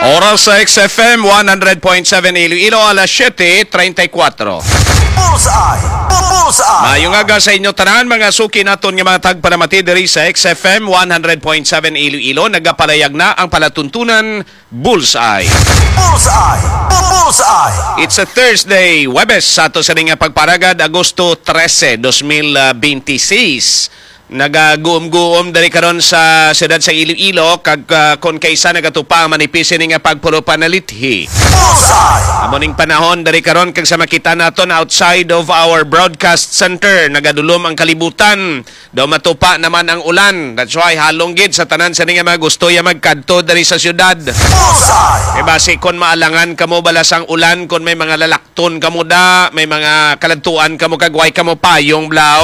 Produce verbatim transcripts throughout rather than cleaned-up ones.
Oras sa X F M one hundred point seven Iloilo, alas siyete treinta y cuatro. Bullseye! Bullseye! Mayong aga sa inyo tanan, mga suki naton nga mga tagpanamati diri sa X F M one hundred point seven Iloilo. Nagapalayag na ang palatuntunan Bullseye. Bullseye! Bullseye! It's a Thursday, Webes, sa ato sa nga pagparagad, Agosto trese, dos mil veintiséis. Nagaguom-guom dari karon sa siyudad sa Iloilo kag uh, kon kaysa nagatupa manipis ni nga pagpurupan na lithi. Amo ning panahon dari karon kag sa makita naton outside of our broadcast center nagadulom ang kalibutan. Daw matupa naman ang ulan. That's why halong gid sa tanan sa nga mga gusto ya magkadto dari sa siyudad. Kay base kon maalangan kamo balas ang ulan, kon may mga lalakton kamo da, may mga kaladtuan kamo kag way kamo payong blaw.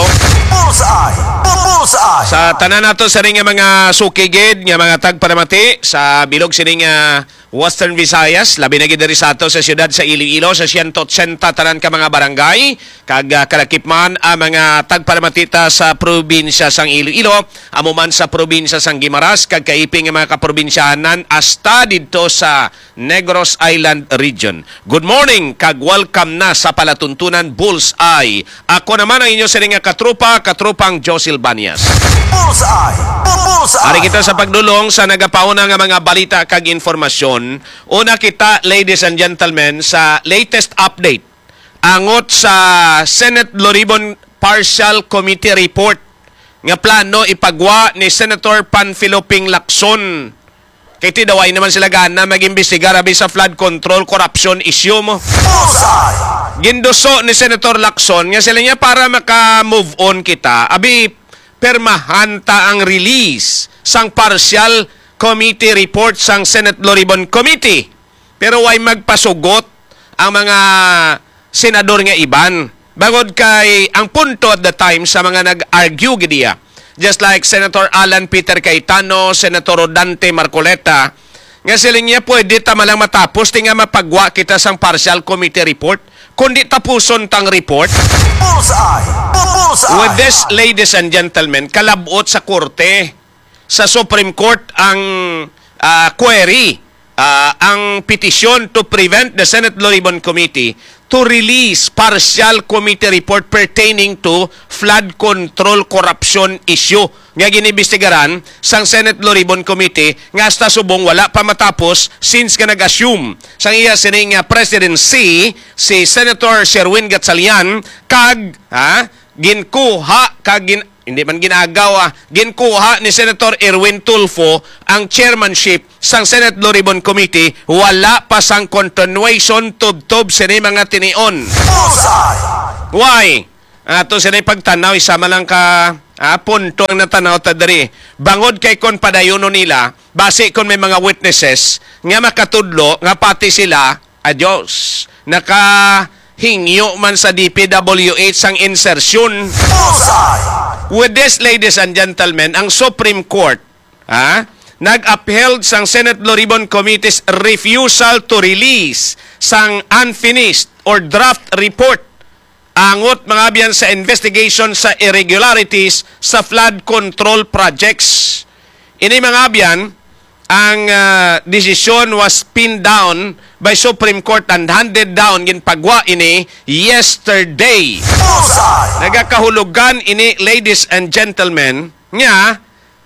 Sa tanan nato sa ring mga sukigid nga mga tagpanamati sa bilog sining uh, Western Visayas, labi na gid diri sa ato sa siyudad sa Iloilo sa one hundred eighty tanan ka mga barangay kag uh, kalakip man ang mga tagpanamatita sa probinsya sang Iloilo, amo man sa probinsya sang Guimaras kag kaiping nga mga kaprobinsyahanan hasta didto sa Negros Island region. Good morning kag welcome na sa palatuntunan Bullseye. Ako naman ang inyo sining nga katrupa, katrupang Josil Banias. Bullseye! Bullseye! Ari kita sa pagdulong sa nagapauna nga mga balita kag informasyon. Una kita, ladies and gentlemen, sa latest update angot sa Senate Blue Ribbon Partial Committee Report nga plano ipagwa ni Senator Panfilo Ping Lacson. Kay tidaway naman sila gana mag-imbestigar abi sa flood control corruption issue mo. Bullseye! Ginduso ni Senator Lacson nga sila niya para maka-move on kita, abi permahanta ang release sang partial committee report sang Senate Blue Ribbon Committee. Pero way magpasugot ang mga senador nga iban. Bangod kay ang punto at the time sa mga nag-argue gidiya. Just like Senator Alan Peter Cayetano, Senator Rodante Marcoleta, nga sila niya pwede tamalang matapos ti nga mapagwa kita sang partial committee report. Kundi tapuson tang report. Bullseye! Bullseye! With this, ladies and gentlemen, kalabot sa korte, sa Supreme Court ang uh, query, uh, ang petition to prevent the Senate Blue Ribbon Committee to release partial committee report pertaining to flood control corruption issue nga ginibistigaran sang Senate Blue Ribbon Committee nga hasta subong wala pa matapos since ka nag-assume sang iya sining uh, presidency si Senator Sherwin Gatchalian kag ha, ginkuha kag gin hindi man ginagawa, ginkuha ni Senator Erwin Tulfo ang chairmanship sang Senate Blue Ribbon Committee, wala pa sang continuation tub-tub sini mga tinion. Bullseye! Why? Ato sini pagtanaw, isama lang ka ah, punto ang natanaw tadari. Bangod kay kon padayono nila, base kon may mga witnesses, nga makatudlo, nga pati sila, adios, naka hingyo man sa D P W H sang insertion. Bullseye! With this, ladies and gentlemen, ang Supreme Court ha, nag-upheld sang Senate Blue Ribbon Committee's refusal to release sang unfinished or draft report angot mga biyan sa investigation sa irregularities sa flood control projects. Ini mga biyan, ang uh, decision was pinned down by Supreme Court and handed down ginpagwa ini yesterday. Bullseye! Nagakahulugan ini, ladies and gentlemen, nga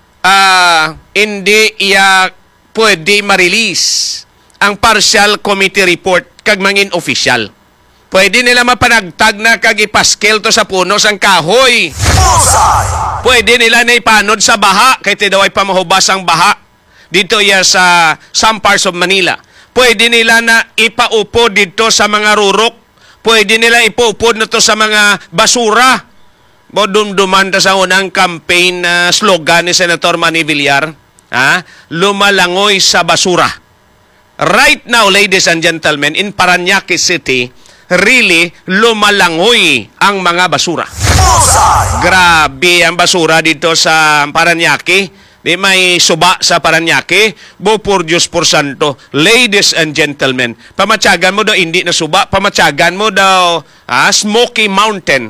uh, hindi iya pwede ma-release ang partial committee report kag mangin official. Pwede nila mapanagtag na kag ipaskel to sa puno sang kahoy. Bullseye! Pwede nila na ipanod sa baha kay tidaway pa mahubas ang baha dito ya sa some parts of Manila. Pwede nila na ipaupo dito sa mga rurok. Pwede nila ipaupo na to sa mga basura. Bodum-duman ta sa unang campaign na uh, slogan ni Senator Manny Villar. Ha? Lumalangoy sa basura. Right now, ladies and gentlemen, in Parañaque City, really lumalangoy ang mga basura. Bullseye! Grabe ang basura dito sa Parañaque. Di may suba sa Parañaque, bo por Diyos por santo. Ladies and gentlemen, pamatyagan mo daw hindi na suba, pamatyagan mo daw ah, Smoky Mountain.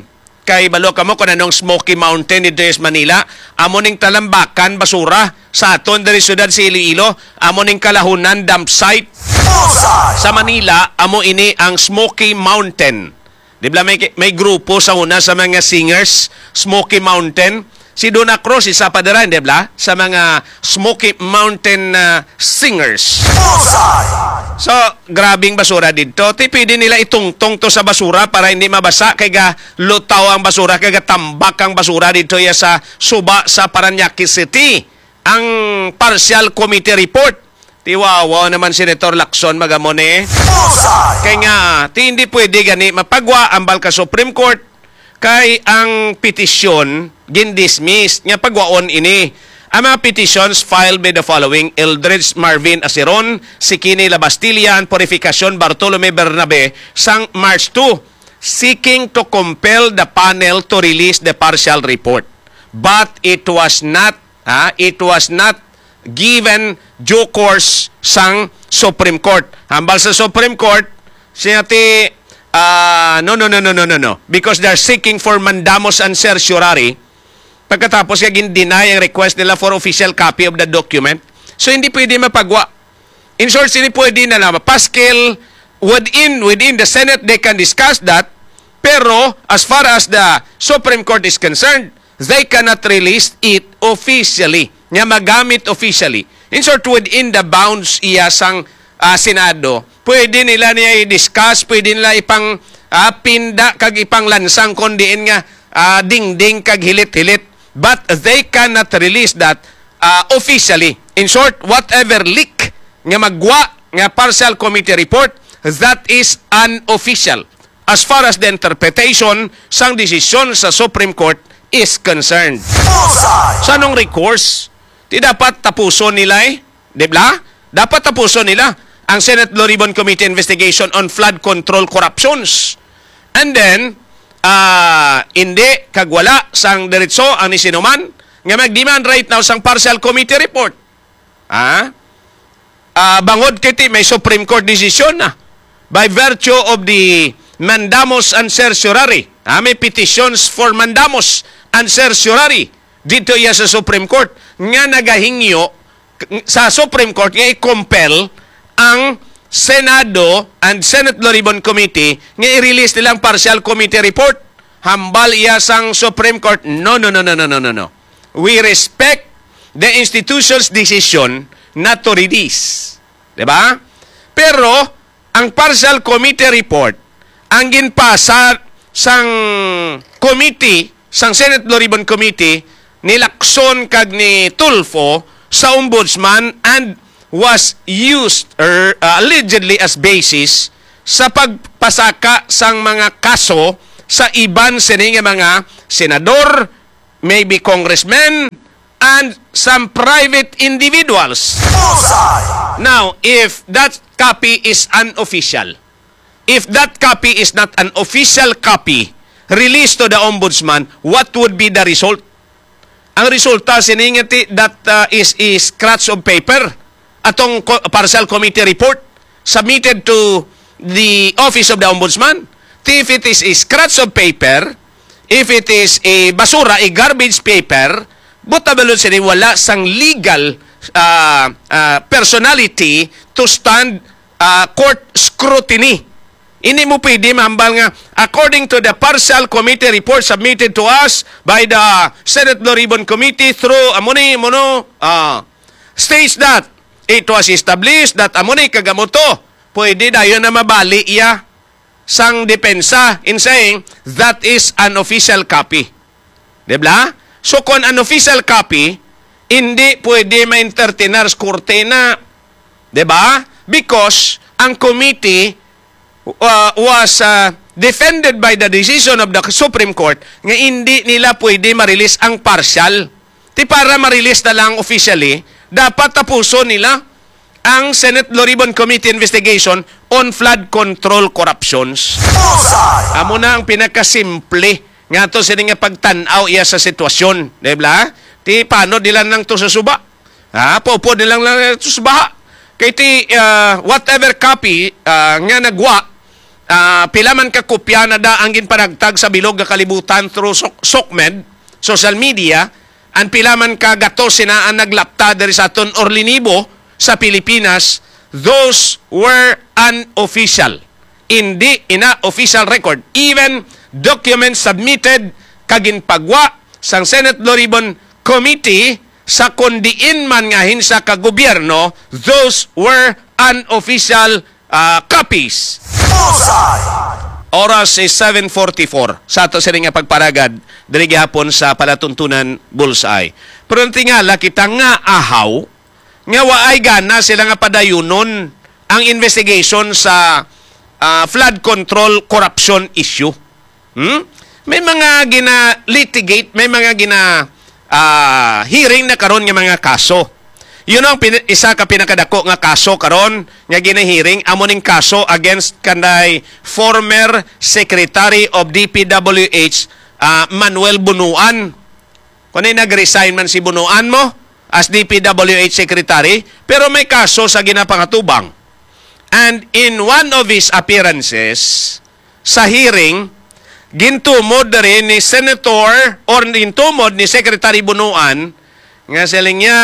kay balo kamo kung anong Smoky Mountain dito sa Manila. Amo ning talambakan, basura sa aton diri syudad sa Iloilo. Amo ning kalahunan, dump site. Bullseye. Sa Manila, amo ini ang Smoky Mountain. Di ba may, may grupo sa una sa mga singers, Smoky Mountain. Si Donna Cruz, isa pa dira, di ba? Sa mga Smoky Mountain uh, singers. Bullseye. So, grabing basura dito. Ti pwede nila itungtong to sa basura para hindi mabasa. Kaya ga lutaw ang basura, kaya ga tambak ang basura dito ya sa Suba sa Paranaque City. Ang partial committee report. Tiwawa naman Senator Lacson magamone. Bullseye. Kaya nga, ti hindi pwede gani mapagwa ang balka Supreme Court kay ang petisyon gin-dismiss nga pagwaon ini. Ang mga petitions filed by the following: Eldridge Marvin Aceron, Sikini Labastilla, Purificación Bartolome Bernabe, sang March second, seeking to compel the panel to release the partial report. But it was not, ha, it was not given due course sang Supreme Court. Hambal sa Supreme Court, siya ti, uh, no, no, no, no, no, no, no. Because they're seeking for mandamus and certiorari. Pagkatapos kaya gin-deny ang request nila for official copy of the document. So, hindi pwede mapagwa. In short, hindi pwede na lang. Pascal, within, within the Senate, they can discuss that. Pero, as far as the Supreme Court is concerned, they cannot release it officially. Nga magamit officially. In short, within the bounds iya sang uh, Senado, pwede nila niya i-discuss, pwede nila ipang uh, pinda kag ipang lansang kondiin nga uh, dingding kag hilit-hilit. But they cannot release that uh, officially. In short, whatever leak nga magwa nga partial committee report, that is unofficial as far as the interpretation sang desisyon sa Supreme Court is concerned. Bullseye. Sa anong recourse? Di dapat tapuson nila eh. Di ba? Dapat tapuson nila ang Senate Blue Ribbon Committee investigation on flood control corruptions. And then, uh, hindi kagwala sang diretso ang nisinuman nga mag-demand right now sang partial committee report. Ah? Uh, bangod kiti may Supreme Court decision na by virtue of the mandamus and certiorari. Ah, may petitions for mandamus and certiorari dito iya sa Supreme Court nga nagahingyo sa Supreme Court nga i-compel ang Senado and Senate Blue Ribbon Committee nga i-release nilang partial committee report. Hambal iya sang Supreme Court. No, no, no, no, no, no, no, no. We respect the institution's decision not to release. Diba? Pero, ang partial committee report, ang ginpasa sang committee, sang Senate Blue Ribbon Committee, ni Lacson kag ni Tulfo sa ombudsman and was used or uh, allegedly as basis sa pagpasaka sang mga kaso sa iban sining mga senador, maybe congressmen, and some private individuals. Bullseye. Now, if that copy is unofficial, if that copy is not an official copy released to the ombudsman, what would be the result? Ang resulta siningati that uh, is a scratch of paper atong co- partial committee report submitted to the office of the ombudsman. If it is a scratch of paper, if it is a basura, a garbage paper, butabalon sini wala sang legal uh, uh, personality to stand uh, court scrutiny. Ini mo pwede mahambal nga, according to the partial committee report submitted to us by the Senate Blue Ribbon Committee through amuni mono uh, states that it was established that amuni kagamoto pwede dayon na mabali iya sang depensa in saying that is an official copy. Diba? So kung an official copy, hindi pwede ma-entertainar sa korte na. Diba? Because ang committee Uh, was uh, defended by the decision of the Supreme Court nga hindi nila pwede ma-release ang partial. Ti para ma-release na lang officially, dapat tapuson nila ang Senate Blue Ribbon Committee investigation on flood control corruptions. Bullseye. Amo na ang pinakasimple nga to sini nga pagtan-aw iya sa sitwasyon, di ba? Ti paano nila nang to sa suba? Ha, popo nilang lang to sa baha. Kay ti uh, whatever copy uh, nga nagwa uh, pila man ka kopya na da ang ginpanagtag sa bilog nga kalibutan through Sok SOCMED, social media, ang pila man ka gato sina ang naglapta diri sa aton Orlinibo sa Pilipinas, those were unofficial. Hindi ina official record. Even documents submitted kaginpagwa sang Senate Blue Ribbon Committee sa kundiin man nga hinsa ka gobyerno, those were unofficial uh, copies. Bullseye! Oras is seven forty-four. Sa ato sila nga pagparagad, diri gihapon sa palatuntunan Bullseye. Pero tingala kita nga ahaw, nga waay gana sila nga padayunon ang investigation sa uh, flood control corruption issue. Hmm? May mga gina-litigate, may mga gina uh, hearing na karon nga mga kaso. Yun ang pin- isa ka pinakadako nga kaso karon nga gina-hearing, amo ning kaso against kanday former Secretary of D P W H uh, Manuel Bunuan. Kunay nag-resign man si Bunuan mo as D P W H Secretary, pero may kaso sa ginapangatubang. And in one of his appearances sa hearing, gintumod rin ni Senator or gintumod ni Secretary Bunuan nga sila niya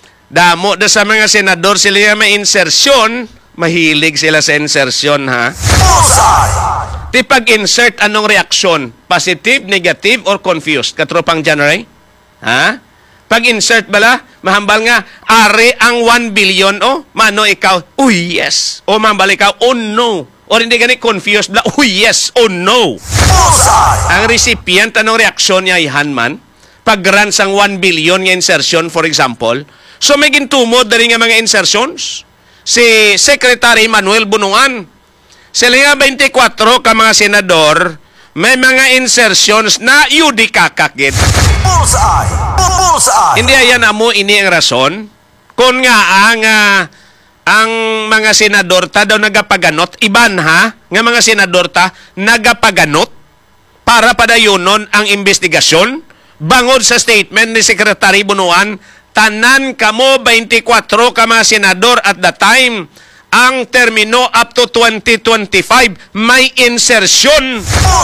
damo da sa mga senador sila may insertion, mahilig sila sa insertion ha. Bullseye! Ti pag-insert anong reaksyon? Positive, negative, or confused? Katropang January? Ha? Pag-insert bala, mahambal nga, ari ang one billion, oh, mano ikaw, oh yes. O mahambal ikaw, oh no. Or hindi gani confused bala, oh yes, oh no. Bullseye! Ang recipient, anong reaksyon niya ihan man? Pag-run sang one billion nga insertion, for example, so may gintumod na rin nga mga insertions. Si Secretary Manuel Bunuan, sila nga twenty-four ka mga senador, may mga insertions na yudi kakakit. Bullseye! Bullseye! Hindi ayan na mo ini ang rason kung nga ang uh, ang mga senador ta daw nagapaganot, iban ha, nga mga senador ta nagapaganot para padayunon ang investigasyon. Bangod sa statement ni Secretary Bunuan, tanan kamo twenty-four ka mga senador at the time, ang termino up to twenty twenty-five, may insertion.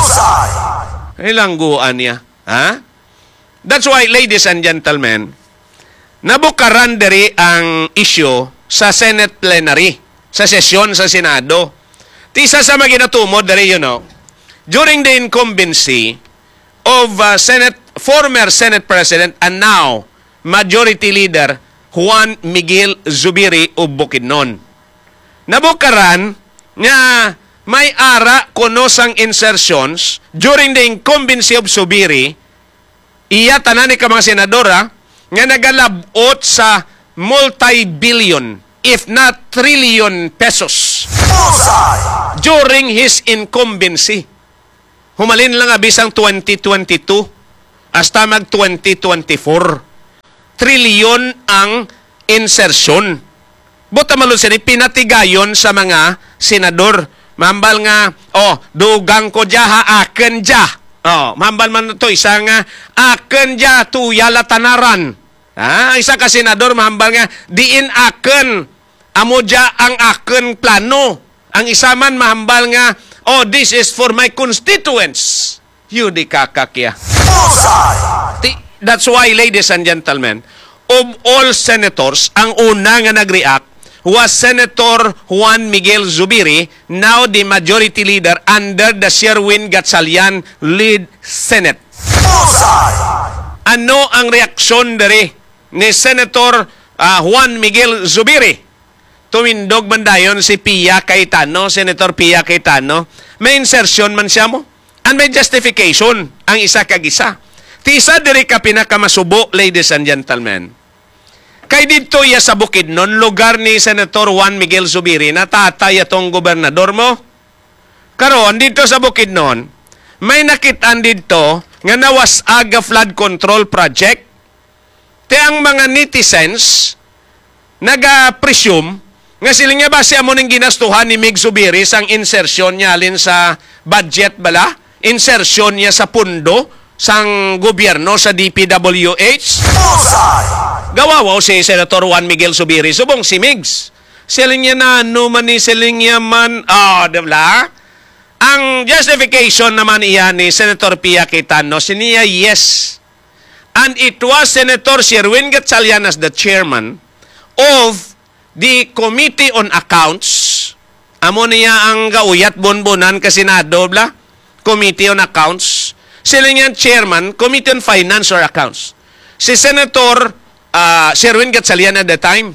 Bullseye! Ilangguan niya. Ha? That's why, ladies and gentlemen, nabukaran diri ang issue sa Senate plenary, sa sesyon sa Senado. Tisa sa maginatumod diri, you know, during the incumbency of uh, Senate, former Senate President and now Majority Leader Juan Miguel Zubiri of Bukidnon. Nabukaran nga may ara kuno sang insertions during the incumbency of Zubiri, iya tanan ni ka mga senadora nga nagalabot sa multi-billion if not trillion pesos Bullseye! during his incumbency. Humalin lang abisang twenty twenty-two hasta mag twenty twenty-four. Trilyon ang insertion. Buta malun sini pinatigayon sa mga senador. Mambal nga, oh, dugang ko dya ha, aken dya. Oh, mambal man to isa nga, aken dya tuyala tanaran. Ha? Isa ka senador, mambal nga, diin aken, amo dya ang aken plano. Ang isa man, mahambal nga, oh, this is for my constituents. Yudi kakakya. Bullseye! That's why, ladies and gentlemen, of all senators, ang una nga nag-react was Senator Juan Miguel Zubiri, now the majority leader under the Sherwin Gatchalian lead Senate. Bullseye! Ano ang reaksyon dari ni Senator uh, Juan Miguel Zubiri? Tumindog man dayon si Pia Cayetano, Senator Pia Cayetano. May insertion man siya mo? And may justification ang isa kag isa. Tisa diri ka pinakamasubo, ladies and gentlemen. Kay dito ya sa Bukidnon, lugar ni Senator Juan Miguel Zubiri, natatay atong gobernador mo. Karon dito sa Bukidnon, may nakitaan dito nga nawas aga flood control project. Te ang mga netizens naga-presume nga sila nga ba siya mo ning ginastuhan ni Mig Zubiri sang insertion niya alin sa budget bala? Insertion niya sa pundo sang gobyerno sa D P W H. Bullseye! Gawawaw si Senator Juan Miguel Zubiri. Subong si Migs. Siling niya na ano man ni siling niya man. Ah, oh, diba? Ang justification naman iyan ni Senator Pia Cayetano, siniya yes. And it was Senator Sherwin Gatchalian as the chairman of the Committee on Accounts. Amo niya ang gauyat bonbonan ka Senado, bla? Committee on Accounts. Sila niya chairman, Committee on Finance or Accounts. Si Senator uh, Sherwin Gatchalian at the time,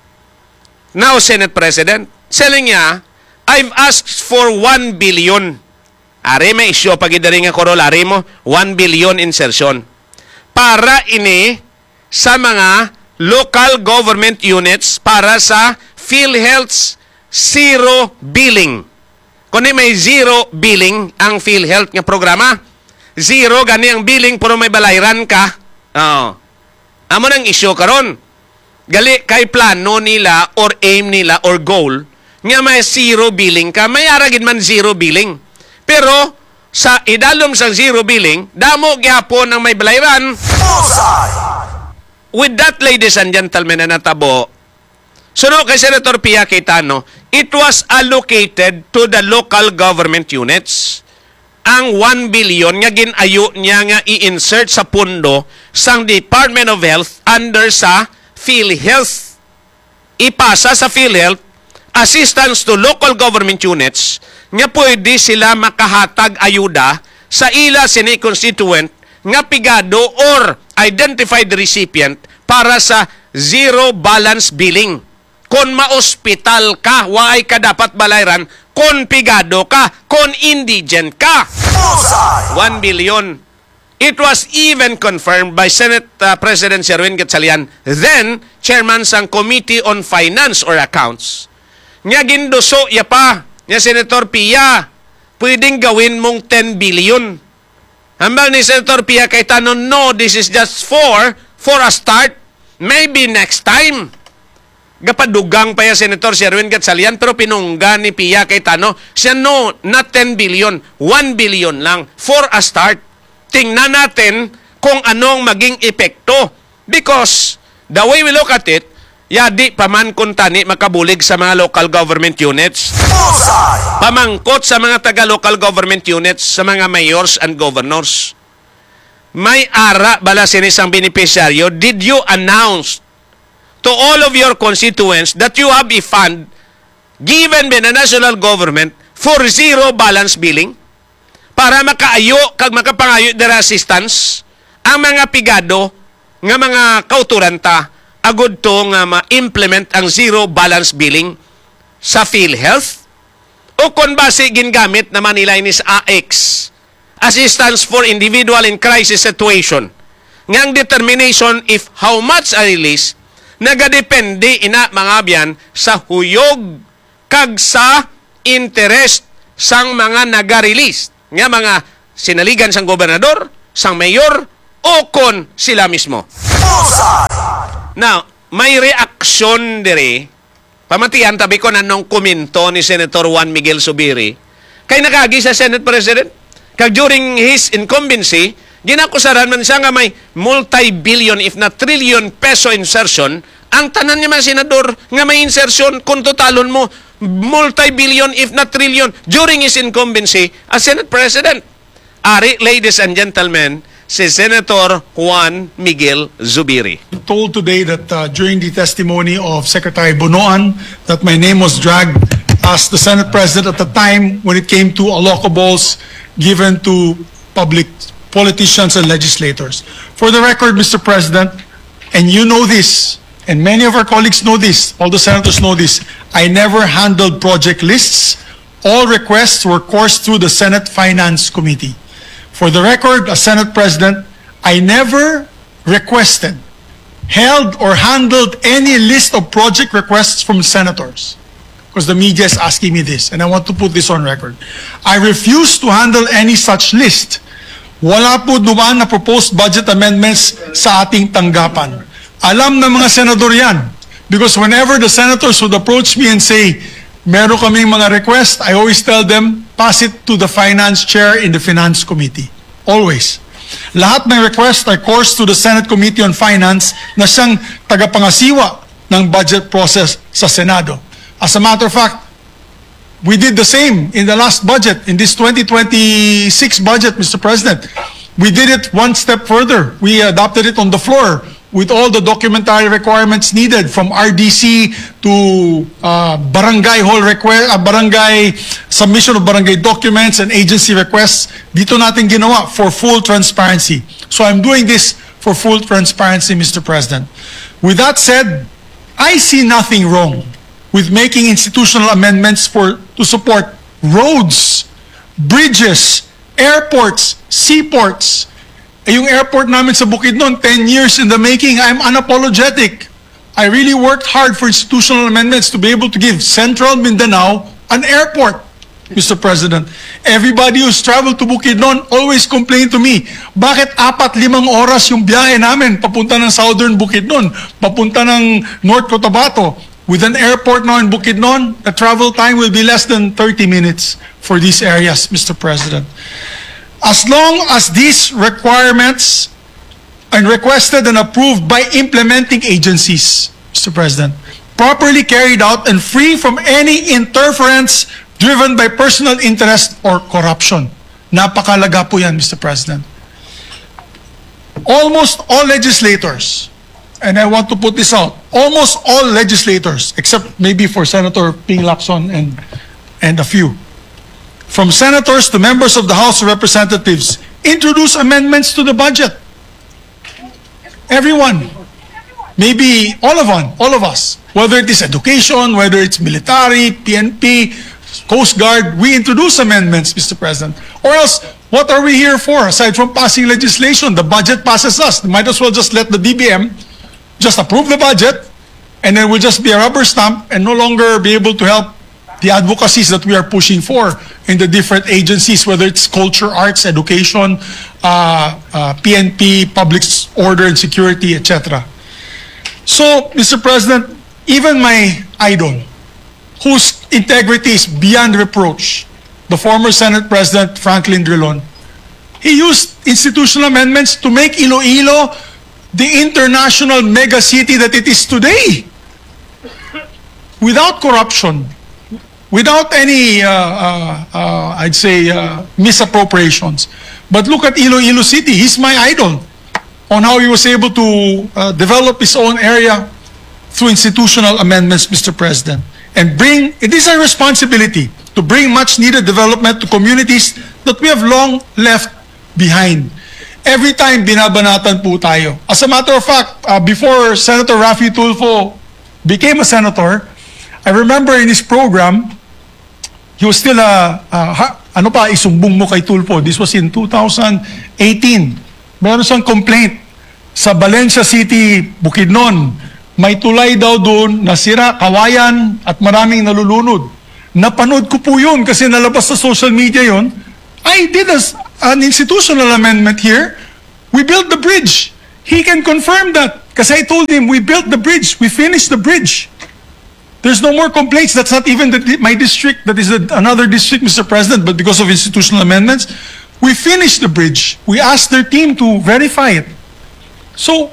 now Senate President, sila niya, I've asked for one billion. Ari, may isyo pag-idari nga korolari mo, one billion insertion. Para ini sa mga local government units para sa PhilHealth's zero billing. Kung may zero billing ang PhilHealth nga programa, zero gani ang billing pero may balayran ka. Oh. Amo nang isyo karon. Gali kay plano nila or aim nila or goal nga may zero billing ka, may aragid man zero billing. Pero sa idalom sa zero billing, damo gyapon ang may balayran. Bullseye. With that, ladies and gentlemen, na natabo, suno kay Senator Pia Cayetano, it was allocated to the local government units. Ang one billion nga ginayo niya nga i-insert sa pundo sang Department of Health under sa PhilHealth. Ipasa sa PhilHealth, assistance to local government units, nga pwede sila makahatag ayuda sa ila sini constituent nga pigado or identified recipient para sa zero balance billing. Kung ma-hospital ka, waay ka dapat balayran, kung pigado ka, kung indigent ka. Bullseye. one billion. It was even confirmed by Senate uh, President Sherwin Gatchalian, then chairman sang Committee on Finance or Accounts. Nga ginduso ya pa, nga Senator Pia, pwedeng gawin mong ten billion. Hambal ni Senator Pia Cayetano, no, this is just for, for a start. Maybe next time. Gapadugang pa ya Senator Sherwin Gatchalian, pero pinungga ni Pia Cayetano, siya no, not ten billion, one billion lang, for a start. Tingnan natin kung anong maging epekto. Because the way we look at it, yadi paman kung tani makabulig sa mga local government units. Bullseye. Pamangkot sa mga taga-local government units, sa mga mayors and governors. May ara bala sinisang beneficiaryo, did you announce to all of your constituents that you have a fund given by the national government for zero balance billing? Para makaayo, kag makapangayo dira assistance, ang mga pigado, nga mga kauturanta, agud to nga ma-implement ang zero balance billing sa PhilHealth? O kung base gingamit naman nila ini sa A X, Assistance for Individual in Crisis Situation, ngang determination if how much a release, nagadepende ina mga biyan sa huyog kag sa interest sang mga naga-release, nga mga sinaligan sang gobernador, sang mayor, o kon sila mismo. Bullseye. Now, may reaksyon dire, pamatian tabi ko nanong komento ni Senator Juan Miguel Zubiri, kay nakagi sa Senate President, kag during his incumbency, ginakusaran man siya nga may multi-billion if not trillion peso insertion, ang tanan niya mga senador nga may insertion kung totalon mo multi-billion if not trillion during his incumbency as Senate President. Ari, ladies and gentlemen, si Senator Juan Miguel Zubiri. Told today that uh, during the testimony of Secretary Bonoan that my name was dragged as the Senate President at the time when it came to allocables given to public politicians and legislators. For the record, Mister President, and you know this, and many of our colleagues know this, all the senators know this, I never handled project lists. All requests were coursed through the Senate Finance Committee. For the record, as Senate President, I never requested, held, or handled any list of project requests from senators. Because the media is asking me this, and I want to put this on record. I refuse to handle any such list. Wala po dumaan na proposed budget amendments sa ating tanggapan. Alam ng mga senador yan. Because whenever the senators would approach me and say, meron kaming mga request, I always tell them, pass it to the finance chair in the finance committee. Always. Lahat ng request ay coursed to the Senate Committee on Finance na siyang tagapangasiwa ng budget process sa Senado. As a matter of fact, we did the same in the last budget, in this twenty twenty-six budget, Mister President. We did it one step further. We adopted it on the floor with all the documentary requirements needed, from R D C to uh, barangay hall request, uh, barangay submission of barangay documents and agency requests. Dito natin ginawa for full transparency. So I'm doing this for full transparency, Mister President. With that said, I see nothing wrong with making institutional amendments for to support roads, bridges, airports, seaports. Eh, yung airport namin sa Bukidnon, ten years in the making. I'm unapologetic. I really worked hard for institutional amendments to be able to give Central Mindanao an airport, Mister President. Everybody who's traveled to Bukidnon always complain to me, bakit apat, limang oras yung biyahe namin papunta ng Southern Bukidnon, papunta ng North Cotabato. With an airport now in Bukidnon, the travel time will be less than thirty minutes for these areas, Mister President. As long as these requirements are requested and approved by implementing agencies, Mister President, properly carried out and free from any interference driven by personal interest or corruption. Napakalaga po yan, Mister President. Almost all legislators, and I want to put this out, almost all legislators, except maybe for Senator Ping Lacson and, and a few, from senators to members of the House of Representatives, introduce amendments to the budget. Everyone. Maybe all of one, all of us. Whether it is education, whether it's military, P N P, Coast Guard, we introduce amendments, Mister President. Or else, what are we here for? Aside from passing legislation, the budget passes us. Might as well just let the D B M just approve the budget, and then we'll just be a rubber stamp and no longer be able to help the advocacies that we are pushing for in the different agencies, whether it's culture, arts, education, uh, uh, P N P, public order and security, et cetera. So, Mister President, even my idol, whose integrity is beyond reproach, the former Senate President Franklin Drilon, he used institutional amendments to make Iloilo the international mega city that it is today, without corruption, without any, uh, uh, uh, I'd say, uh, misappropriations. But look at Iloilo City. He's my idol on how he was able to uh, develop his own area through institutional amendments, Mister President. And bring, it is our responsibility to bring much needed development to communities that we have long left behind. Every time binabanatan po tayo. As a matter of fact, uh, before Senator Raffy Tulfo became a senator, I remember in his program, he was still a, uh, ha, ano pa, isumbong mo kay Tulfo. This was in two thousand eighteen. Meron siyang complaint sa Valencia City, Bukidnon. May tulay daw doon, nasira, kawayan, at maraming nalulunod. Napanood ko po yun kasi nalabas sa social media yun. I did a, an institutional amendment here. We built the bridge. He can confirm that. Kasi I told him, we built the bridge. We finished the bridge. There's no more complaints. That's not even the, my district. That is a, another district, Mister President. But because of institutional amendments, we finished the bridge. We asked their team to verify it. So,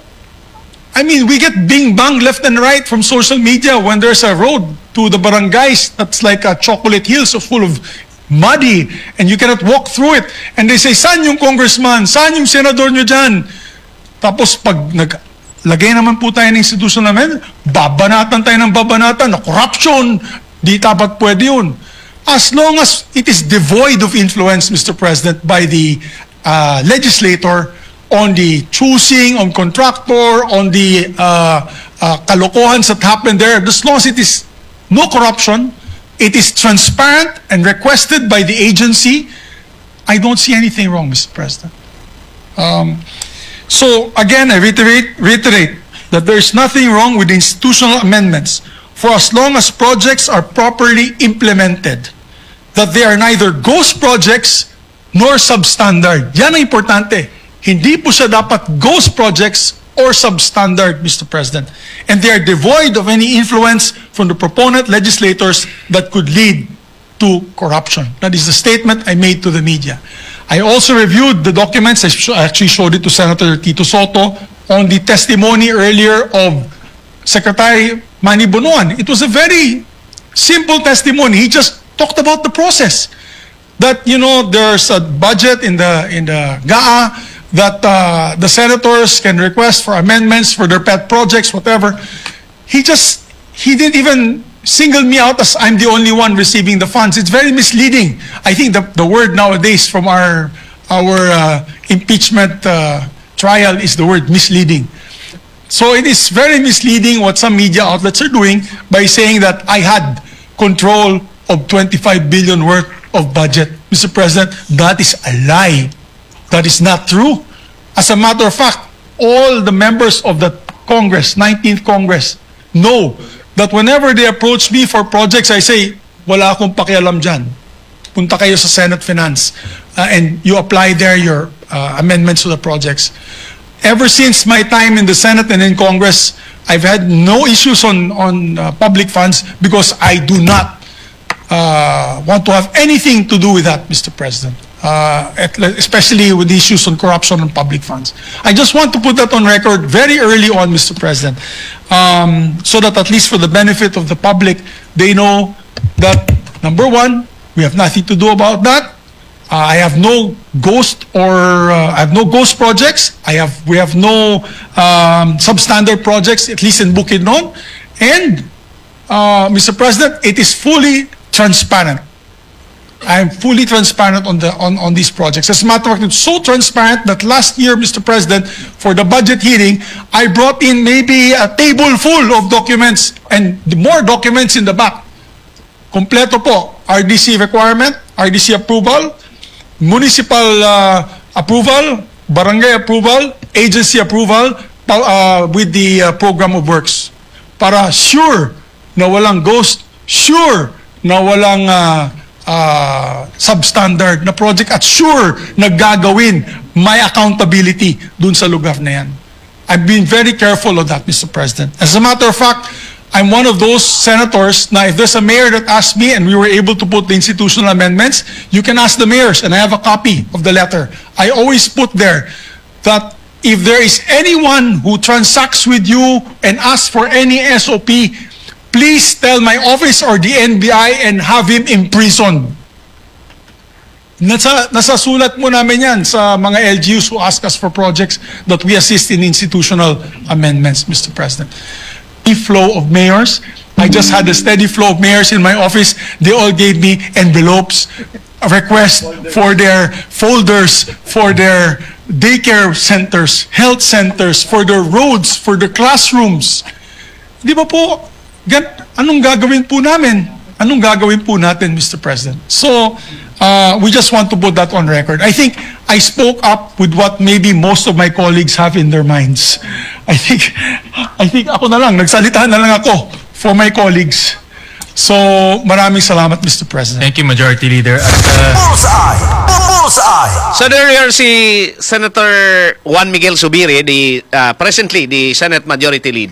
I mean, we get bing-bang left and right from social media when there's a road to the barangays that's like a chocolate hill, so full of muddy, and you cannot walk through it. And they say, saan yung congressman? Saan yung senador nyo dyan? Tapos pag naglagay naman po tayo ng institutional amendment, babanatan tayo ng babanatan na corruption, di dapat pwede yun. As long as it is devoid of influence, Mister President, by the uh, legislator, on the choosing, on contractor, on the uh, uh, kalokohans that happened there, as long as it is no corruption, it is transparent and requested by the agency, I don't see anything wrong, Mister President. Um, so again, I reiterate, reiterate that there is nothing wrong with institutional amendments for as long as projects are properly implemented, that they are neither ghost projects nor substandard. Yan ang importante. Hindi po siya dapat ghost projects or substandard, Mister President. And they are devoid of any influence from the proponent legislators that could lead to corruption. That is the statement I made to the media. I also reviewed the documents. I actually showed it to Senator Tito Soto on the testimony earlier of Secretary Manny Bonoan. It was a very simple testimony. He just talked about the process. That, you know, there's a budget in the in the G A A that uh, the senators can request for amendments for their pet projects, whatever. He just, he didn't even single me out as I'm the only one receiving the funds. It's very misleading. I think the, the word nowadays from our, our uh, impeachment uh, trial is the word misleading. So it is very misleading what some media outlets are doing by saying that I had control of twenty-five billion worth of budget. Mister President, that is a lie. That is not true. As a matter of fact, all the members of the Congress, nineteenth Congress, know that whenever they approach me for projects, I say, wala akong pakialam dyan. Punta kayo sa Senate Finance uh, and you apply there your uh, amendments to the projects. Ever since my time in the Senate and in Congress, I've had no issues on, on uh, public funds because I do not uh, want to have anything to do with that, Mister President. Uh, at, especially with the issues on corruption on public funds. I just want to put that on record very early on, Mister President, um, so that at least for the benefit of the public, they know that, number one, we have nothing to do about that. Uh, I have no ghost or uh, I have no ghost projects. I have we have no um, substandard projects, at least in Bukidnon. And uh, Mister President, it is fully transparent. I am fully transparent on the on, on these projects. As a matter of fact, it's so transparent that last year, Mister President, for the budget hearing, I brought in maybe a table full of documents and more documents in the back. Kompleto po. R D C requirement, R D C approval, municipal uh, approval, barangay approval, agency approval uh, with the uh, program of works. Para sure na walang ghost, sure na walang uh, Uh, substandard na project at sure na gagawin may accountability dun sa lugar na yan. I've been very careful of that, Mister President. As a matter of fact, I'm one of those senators na if there's a mayor that asked me and we were able to put the institutional amendments, you can ask the mayors and I have a copy of the letter. I always put there that if there is anyone who transacts with you and asks for any S O P, please tell my office or the N B I and have him imprisoned. Nasa, nasasulat mo namin yan sa mga L G Us who ask us for projects that we assist in institutional amendments, Mister President. The flow of mayors, I just had a steady flow of mayors in my office. They all gave me envelopes, a request for their folders, for their daycare centers, health centers, for their roads, for their classrooms. Di ba po, gan anong gagawin po namin? Anong gagawin po natin, Mister President? So, uh, we just want to put that on record. I think I spoke up with what maybe most of my colleagues have in their minds. I think, I think ako na lang, nagsalita na lang ako for my colleagues. So, maraming salamat, Mister President. Thank you, Majority Leader. At, uh, Bullseye! Bullseye! So there you are si Senator Juan Miguel Zubiri, the uh, presently the Senate Majority Leader.